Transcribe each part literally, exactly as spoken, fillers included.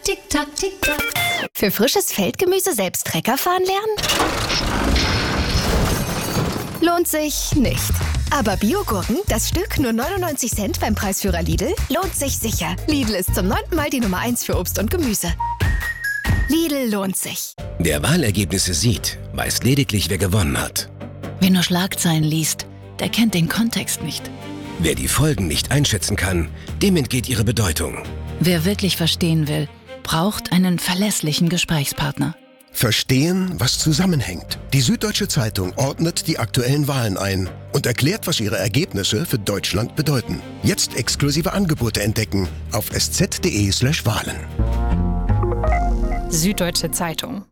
Tick-Tack, Tick-Tack. Für frisches Feldgemüse selbst Trecker fahren lernen? Lohnt sich nicht. Aber Biogurken, das Stück nur neunundneunzig Cent beim Preisführer Lidl, lohnt sich sicher. Lidl ist zum neunten Mal die Nummer eins für Obst und Gemüse. Lidl lohnt sich. Wer Wahlergebnisse sieht, weiß lediglich, wer gewonnen hat. Wer nur Schlagzeilen liest, der kennt den Kontext nicht. Wer die Folgen nicht einschätzen kann, dem entgeht ihre Bedeutung. Wer wirklich verstehen will, braucht einen verlässlichen Gesprächspartner. Verstehen, was zusammenhängt. Die Süddeutsche Zeitung ordnet die aktuellen Wahlen ein und erklärt, was ihre Ergebnisse für Deutschland bedeuten. Jetzt exklusive Angebote entdecken auf sz.de slash Wahlen. Süddeutsche Zeitung.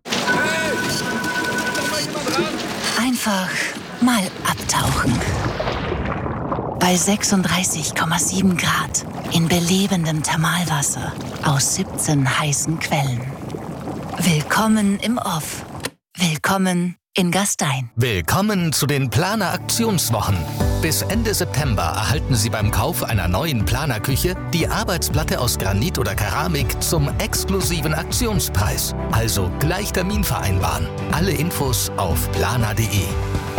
Einfach mal abtauchen. Bei sechsunddreißig Komma sieben Grad in belebendem Thermalwasser aus siebzehn heißen Quellen. Willkommen im Off. Willkommen in Gastein. Willkommen zu den Planer Aktionswochen. Bis Ende September erhalten Sie beim Kauf einer neuen Planer-Küche die Arbeitsplatte aus Granit oder Keramik zum exklusiven Aktionspreis. Also gleich Termin vereinbaren. Alle Infos auf planer punkt de.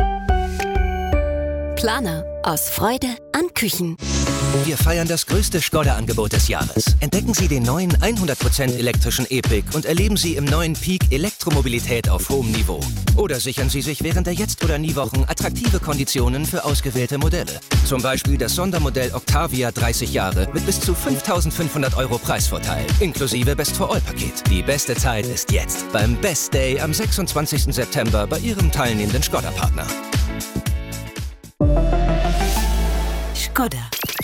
Planer. Aus Freude an Küchen. Wir feiern das größte Skoda-Angebot des Jahres. Entdecken Sie den neuen hundert Prozent elektrischen E-Pick und erleben Sie im neuen Peak Elektromobilität auf hohem Niveau. Oder sichern Sie sich während der Jetzt- oder Nie-Wochen attraktive Konditionen für ausgewählte Modelle. Zum Beispiel das Sondermodell Octavia dreißig Jahre mit bis zu fünftausendfünfhundert Euro Preisvorteil, inklusive Best-for-All-Paket. Die beste Zeit ist jetzt, beim Best Day am sechsundzwanzigsten September bei Ihrem teilnehmenden Skoda-Partner. Skoda.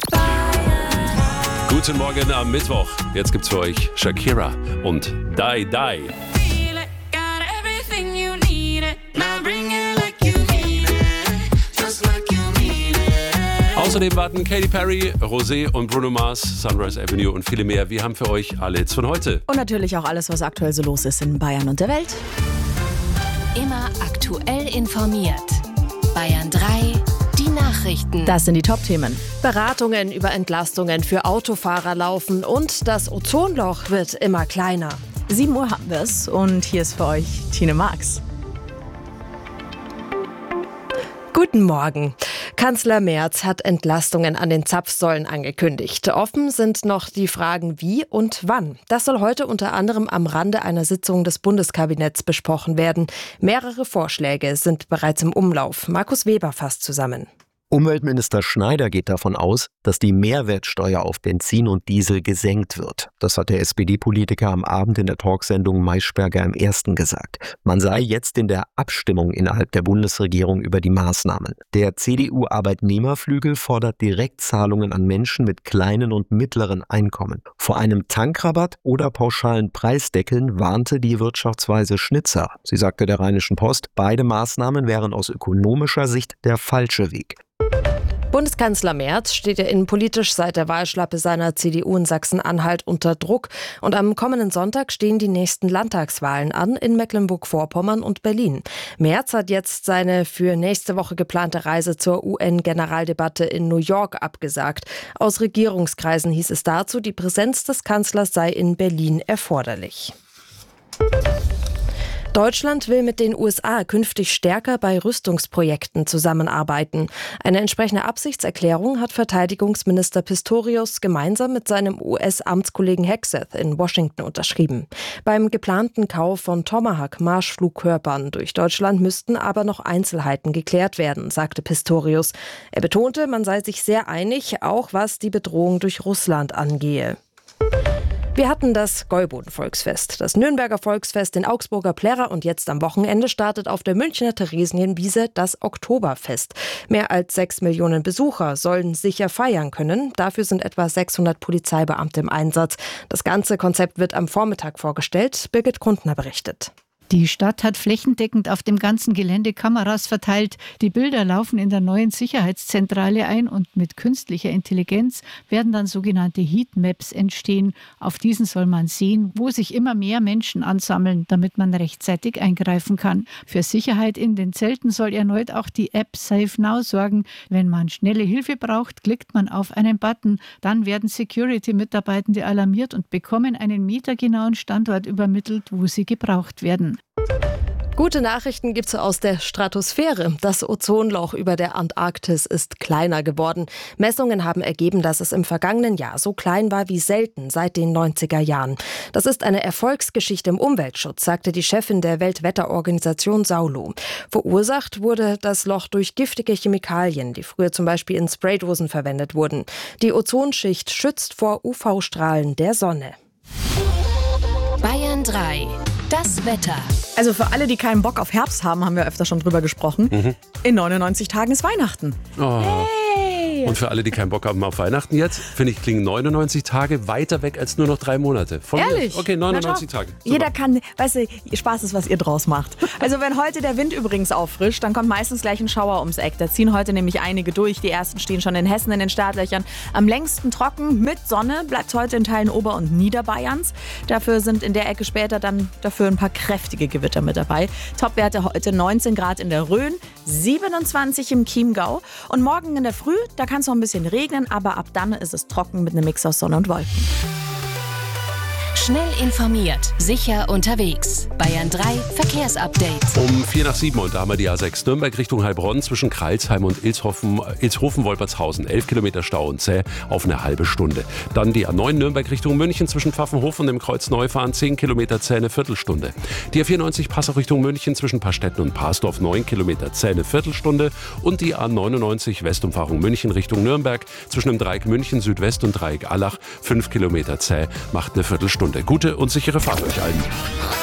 Guten Morgen am Mittwoch. Jetzt gibt's für euch Shakira und Die Die. Außerdem warten Katy Perry, Rosé und Bruno Mars, Sunrise Avenue und viele mehr. Wir haben für euch alle Hits von heute. Und natürlich auch alles, was aktuell so los ist in Bayern und der Welt. Immer aktuell informiert. Bayern drei. Die Nachrichten. Das sind die Top-Themen. Beratungen über Entlastungen für Autofahrer laufen und das Ozonloch wird immer kleiner. sieben Uhr haben wir es und hier ist für euch Tine Marx. Guten Morgen. Kanzler Merz hat Entlastungen an den Zapfsäulen angekündigt. Offen sind noch die Fragen wie und wann. Das soll heute unter anderem am Rande einer Sitzung des Bundeskabinetts besprochen werden. Mehrere Vorschläge sind bereits im Umlauf. Markus Weber fasst zusammen. Umweltminister Schneider geht davon aus, dass die Mehrwertsteuer auf Benzin und Diesel gesenkt wird. Das hat der S P D-Politiker am Abend in der Talksendung Maischberger im Ersten gesagt. Man sei jetzt in der Abstimmung innerhalb der Bundesregierung über die Maßnahmen. Der C D U-Arbeitnehmerflügel fordert Direktzahlungen an Menschen mit kleinen und mittleren Einkommen. Vor einem Tankrabatt oder pauschalen Preisdeckeln warnte die Wirtschaftsweise Schnitzer. Sie sagte der Rheinischen Post, beide Maßnahmen wären aus ökonomischer Sicht der falsche Weg. Bundeskanzler Merz steht ja innenpolitisch seit der Wahlschlappe seiner C D U in Sachsen-Anhalt unter Druck. Und am kommenden Sonntag stehen die nächsten Landtagswahlen an in Mecklenburg-Vorpommern und Berlin. Merz hat jetzt seine für nächste Woche geplante Reise zur U N-Generaldebatte in New York abgesagt. Aus Regierungskreisen hieß es dazu, die Präsenz des Kanzlers sei in Berlin erforderlich. Deutschland will mit den U S A künftig stärker bei Rüstungsprojekten zusammenarbeiten. Eine entsprechende Absichtserklärung hat Verteidigungsminister Pistorius gemeinsam mit seinem U S-Amtskollegen Hegseth in Washington unterschrieben. Beim geplanten Kauf von Tomahawk-Marschflugkörpern durch Deutschland müssten aber noch Einzelheiten geklärt werden, sagte Pistorius. Er betonte, man sei sich sehr einig, auch was die Bedrohung durch Russland angehe. Wir hatten das Gäuboden-Volksfest, das Nürnberger Volksfest, den Augsburger Plärrer und jetzt am Wochenende startet auf der Münchner Theresienwiese das Oktoberfest. Mehr als sechs Millionen Besucher sollen sicher feiern können. Dafür sind etwa sechshundert Polizeibeamte im Einsatz. Das ganze Konzept wird am Vormittag vorgestellt. Birgit Grundner berichtet. Die Stadt hat flächendeckend auf dem ganzen Gelände Kameras verteilt. Die Bilder laufen in der neuen Sicherheitszentrale ein und mit künstlicher Intelligenz werden dann sogenannte Heatmaps entstehen. Auf diesen soll man sehen, wo sich immer mehr Menschen ansammeln, damit man rechtzeitig eingreifen kann. Für Sicherheit in den Zelten soll erneut auch die App Safe Now sorgen. Wenn man schnelle Hilfe braucht, klickt man auf einen Button. Dann werden Security-Mitarbeitende alarmiert und bekommen einen metergenauen Standort übermittelt, wo sie gebraucht werden. Gute Nachrichten gibt's aus der Stratosphäre. Das Ozonloch über der Antarktis ist kleiner geworden. Messungen haben ergeben, dass es im vergangenen Jahr so klein war wie selten seit den neunziger Jahren. Das ist eine Erfolgsgeschichte im Umweltschutz, sagte die Chefin der Weltwetterorganisation Saulo. Verursacht wurde das Loch durch giftige Chemikalien, die früher zum Beispiel in Spraydosen verwendet wurden. Die Ozonschicht schützt vor U V-Strahlen der Sonne. Bayern drei. Das Wetter. Also für alle, die keinen Bock auf Herbst haben, haben wir öfter schon drüber gesprochen. Mhm. In neunundneunzig Tagen ist Weihnachten. Oh. Hey! Und für alle, die keinen Bock haben auf Weihnachten jetzt, finde ich, klingen neunundneunzig Tage weiter weg als nur noch drei Monate. Von Ehrlich? Mir. Okay, neunundneunzig Tage. Super. Jeder kann, weißt du, Spaß ist, was ihr draus macht. Also wenn heute der Wind übrigens auffrischt, dann kommt meistens gleich ein Schauer ums Eck. Da ziehen heute nämlich einige durch. Die ersten stehen schon in Hessen in den Startlöchern. Am längsten trocken mit Sonne bleibt heute in Teilen Ober- und Niederbayerns. Dafür sind in der Ecke später dann dafür ein paar kräftige Gewitter mit dabei. Topwerte heute neunzehn Grad in der Rhön, siebenundzwanzig im Chiemgau. Und morgen in der Früh, da kann es noch ein bisschen regnen, aber ab dann ist es trocken mit einem Mix aus Sonne und Wolken. Schnell informiert, sicher unterwegs. Bayern drei Verkehrsupdate. Um vier nach sieben und da haben wir die A sechs Nürnberg Richtung Heilbronn zwischen Kreilsheim und Ilshofen, Ilshofen-Wolpertshausen. elf Kilometer Stau und zäh auf eine halbe Stunde. Dann die A neun Nürnberg Richtung München zwischen Pfaffenhofen und dem Kreuz Neufahren. zehn Kilometer zäh eine Viertelstunde. Die A vierundneunzig Passau Richtung München zwischen Pastetten und Parsdorf. neun Kilometer zäh eine Viertelstunde. Und die A neunundneunzig Westumfahrung München Richtung Nürnberg zwischen dem Dreieck München Südwest und Dreieck Allach. fünf Kilometer zäh macht eine Viertelstunde. Gute und sichere Fahrt euch allen.